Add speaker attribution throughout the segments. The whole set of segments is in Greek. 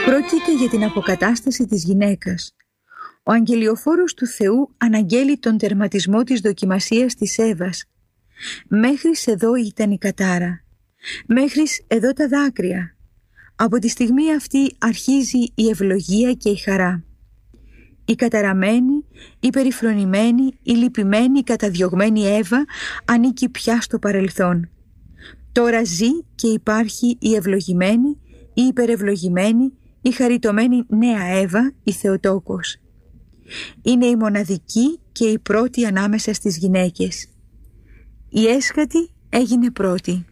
Speaker 1: Πρόκειται για την αποκατάσταση της γυναίκας. Ο αγγελιοφόρος του Θεού αναγγέλει τον τερματισμό της δοκιμασίας της Εύας. Μέχρις εδώ ήταν η κατάρα. Μέχρις εδώ τα δάκρυα. Από τη στιγμή αυτή αρχίζει η ευλογία και η χαρά. Η καταραμένη, η περιφρονημένη, η λυπημένη, η καταδιωγμένη Εύα ανήκει πια στο παρελθόν. Τώρα ζει και υπάρχει η ευλογημένη, η υπερευλογημένη, η χαριτωμένη νέα Εύα, η Θεοτόκος. Είναι η μοναδική και η πρώτη ανάμεσα στις γυναίκες. Η έσχατη έγινε πρώτη.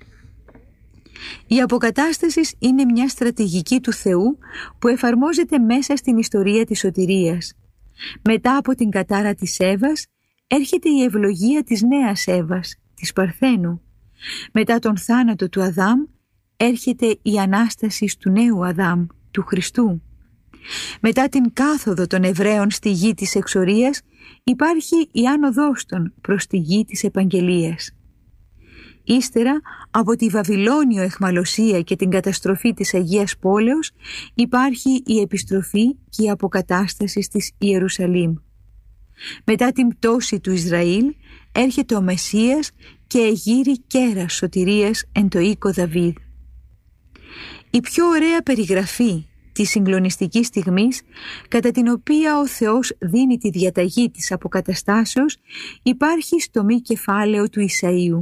Speaker 1: Η αποκατάσταση είναι μια στρατηγική του Θεού που εφαρμόζεται μέσα στην ιστορία της σωτηρίας. Μετά από την κατάρα της Εύας έρχεται η ευλογία της νέας Εύας, της Παρθένου. Μετά τον θάνατο του Αδάμ έρχεται η Ανάσταση του νέου Αδάμ, του Χριστού. Μετά την κάθοδο των Εβραίων στη γη της εξορίας υπάρχει η άνοδός των προς τη γη της επαγγελίας. Ύστερα από τη Βαβυλώνιο αιχμαλωσία και την καταστροφή της Αγίας Πόλεως υπάρχει η επιστροφή και η αποκατάσταση της Ιερουσαλήμ. Μετά την πτώση του Ισραήλ έρχεται ο Μεσσίας και εγείρει κέρας σωτηρίας εν το οίκο Δαβίδ. Η πιο ωραία περιγραφή της συγκλονιστικής στιγμής κατά την οποία ο Θεός δίνει τη διαταγή της αποκαταστάσεως υπάρχει στο μη κεφάλαιο του Ισαΐου.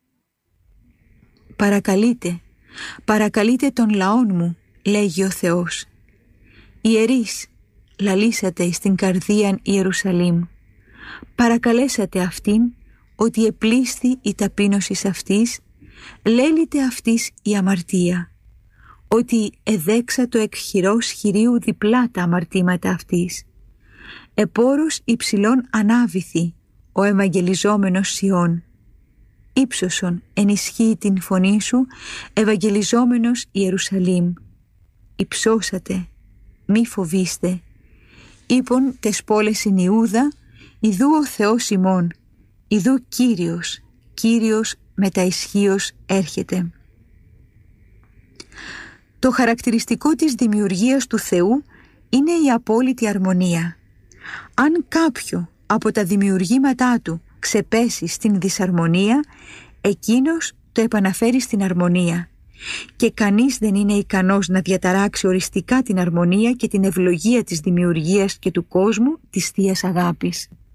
Speaker 1: Παρακαλείτε τον λαόν μου, λέγει ο Θεός. Ιερείς, λαλήσατε στην καρδίαν Ιερουσαλήμ. Παρακαλέσατε αυτήν ότι επλήσθη η ταπείνωσης αυτής, λέλειτε αυτής η αμαρτία, ότι εδέξατο εκ χειρός χειρίου διπλά τα αμαρτήματα αυτής. Επόρος υψηλών ανάβηθη ο ευαγγελιζόμενος Σιών. Ήψωσον ενισχύει την φωνή σου, ευαγγελιζόμενος Ιερουσαλήμ. Υψώσατε, μη φοβήστε. Είπον τες πόλες in Ιούδα, ιδού ο Θεός ημών, ιδού Κύριος, Κύριος μεταισχύος έρχεται. Το χαρακτηριστικό της δημιουργίας του Θεού είναι η απόλυτη αρμονία. Αν κάποιο από τα δημιουργήματά του ξεπέσει στην δυσαρμονία, εκείνος το επαναφέρει στην αρμονία. Και κανείς δεν είναι ικανός να διαταράξει οριστικά την αρμονία και την ευλογία της δημιουργίας και του κόσμου της Θείας Αγάπης.